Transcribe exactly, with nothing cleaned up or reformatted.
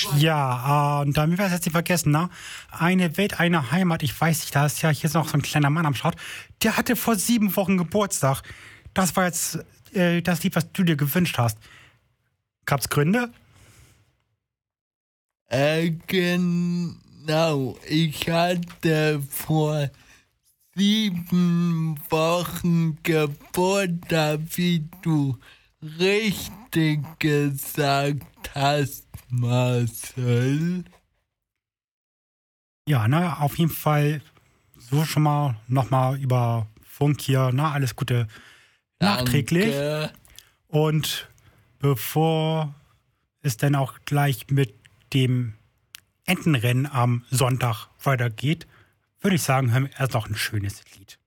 Ja, äh, und damit wir es jetzt nicht vergessen, ne? Eine Welt, eine Heimat. Ich weiß nicht, da ist ja hier noch so ein kleiner Mann am Start. Der hatte vor sieben Wochen Geburtstag. Das war jetzt äh, das Lied, was du dir gewünscht hast. Gab's Gründe? Äh, genau. Ich hatte vor sieben Wochen Geburtstag, wie du richtig gesagt hast, Marcel. Ja, ne, auf jeden Fall so schon mal nochmal über Funk hier, ne, alles Gute nachträglich. Danke. Und bevor es dann auch gleich mit dem Entenrennen am Sonntag weitergeht, würde ich sagen, hören wir erst noch ein schönes Lied.